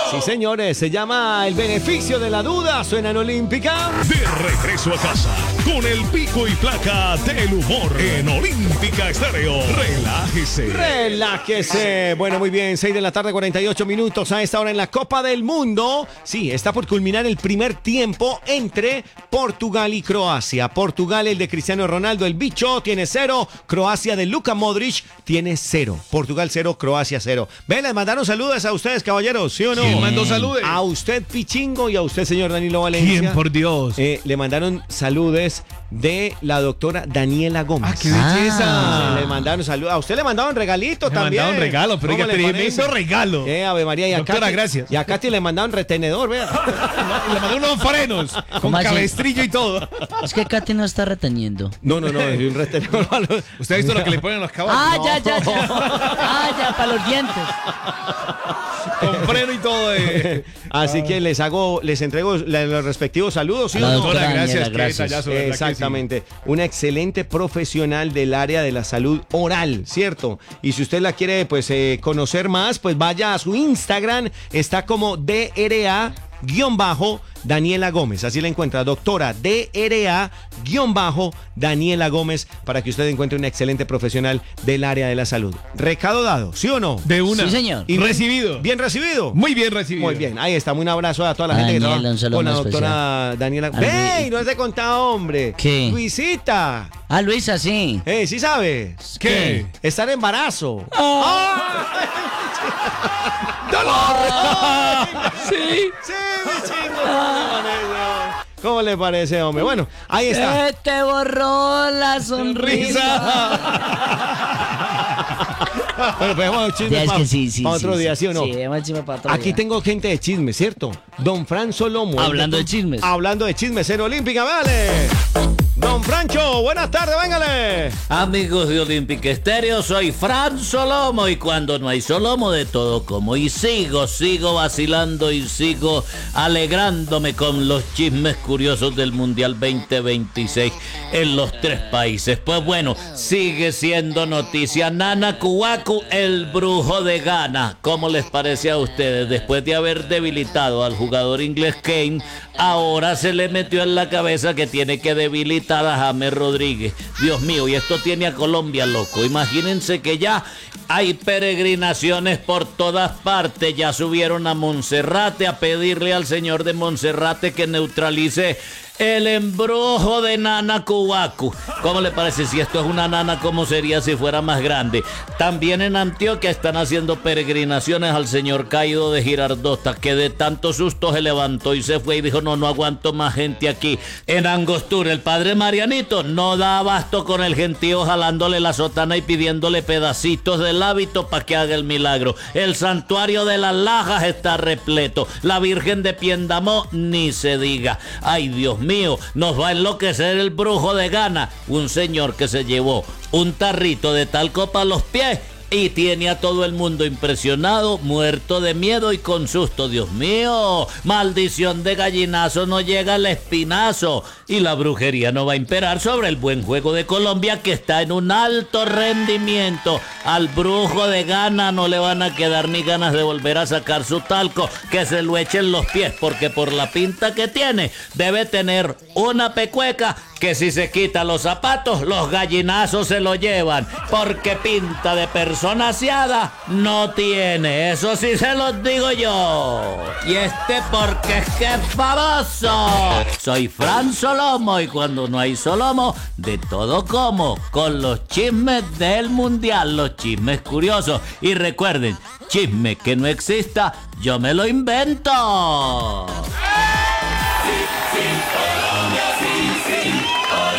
Sí, señores, se llama El beneficio de la duda. Suena en Olímpica. De regreso a casa con el pico y placa del humor en Olímpica Estéreo. Relájese. Relájese. Bueno, muy bien, 6 de la tarde, 48 minutos a esta hora en la Copa del Mundo. Sí, está por culminar el primer tiempo entre Portugal y Croacia. Portugal, el de Cristiano Ronaldo, el bicho, tiene 0. Croacia de Luka Modric tiene 0. Portugal 0, Croacia 0. Ven, les mandaron saludos a ustedes, caballeros, ¿sí o no? ¿Quién mandó saludos? A usted, Pichingo, y a usted, señor Danilo Valencia. ¿Quién, por Dios? Le mandaron saludos de la doctora Daniela Gómez. ¡Ah, qué belleza! Le mandaron saludos. A usted le mandaron regalitos también. Le mandaron regalo, pero ¿Cómo oiga, le tremendo parece? regalo. Ave María, y a Doctora, Katy, gracias. Y a Katy le mandaron retenedor, vea. Le mandé unos frenos con ¿Cómo así? cabestrillo y todo. Es que Katy no está reteniendo. No, es un retenedor. ¿Usted ha visto lo que le ponen a los caballos? Ah, ya. Ah, ya, para los dientes. Con freno y todo. Así que les entrego los respectivos saludos. ¿Sí A la o no? doctora Doctora, gracias. Daniela, gracias. Qué detallazo, ¿verdad que sí? Exactamente. Una excelente profesional del área de la salud oral, ¿cierto? Y si usted la quiere, pues, conocer más, pues vaya a su Instagram. Está como DRA_Daniela Gómez. Así la encuentra, doctora DRA_Daniela Gómez, para que usted encuentre una excelente profesional del área de la salud. Recado dado, ¿sí o no? De una. Sí, señor. Y Recibido. ¿Bien recibido? Muy bien recibido. Muy bien, ahí está. Un abrazo a toda la gente que Daniela, trabaja un saludo con la muy doctora Daniela. A ¡Ey! Luis. No se contado, hombre. ¿Qué? Luisita. Ah, Luisa, sí. ¿Sí sabe? ¿Qué? Estar en embarazo. Sí. Sí, mi chico. ¿Cómo le parece, hombre? Bueno, ahí está. Se te borró la sonrisa. Bueno, pues vamos a chisme Ya es para que sí, otro día, ¿sí o no? Sí, vamos a chisme para otro Aquí día. tengo gente de chisme, ¿cierto? Don Fran Solomo. Hablando de chismes. Hablando de chismes en Olímpica, vale. Don Francho, buenas tardes, véngale. Amigos de Olímpica Estéreo, soy Fran Solomo y cuando no hay Solomo de todo como y sigo vacilando y sigo alegrándome con los chismes curiosos del Mundial 2026 en los 3 países. Pues bueno, sigue siendo noticia Nana Kouakou, el brujo de Ghana. ¿Cómo les parece a ustedes? Después de haber debilitado al jugador inglés Kane, ahora se le metió en la cabeza que tiene que debilitar a James Rodríguez. Dios mío, y esto tiene a Colombia loco. Imagínense que ya hay peregrinaciones por todas partes. Ya subieron a Monserrate a pedirle al señor de Monserrate que neutralice el embrujo de Nana Kouakou. ¿Cómo le parece? Si esto es una nana, ¿cómo sería si fuera más grande? También en Antioquia están haciendo peregrinaciones al señor caído de Girardota, que de tanto susto se levantó y se fue y dijo, no aguanto más gente aquí. En Angostura, el padre Marianito no da abasto con el gentío jalándole la sotana y pidiéndole pedacitos del hábito para que haga el milagro. El santuario de las Lajas está repleto. La Virgen de Piendamó, ni se diga. Ay, Dios mío, nos va a enloquecer el brujo de Ghana, un señor que se llevó un tarrito de talco para los pies y tiene a todo el mundo impresionado, muerto de miedo y con susto. Dios mío, maldición de gallinazo, no llega el espinazo. Y la brujería no va a imperar sobre el buen juego de Colombia, que está en un alto rendimiento. Al brujo de Ghana no le van a quedar ni ganas de volver a sacar su talco, que se lo echen los pies, porque por la pinta que tiene, debe tener una pecueca que si se quita los zapatos, los gallinazos se lo llevan, porque pinta de persona aseada no tiene, eso sí se los digo yo. Y porque es que es famoso. Soy Fran Solomo y cuando no hay Solomo, de todo como, con los chismes del mundial, los chismes curiosos. Y recuerden, chisme que no exista, yo me lo invento.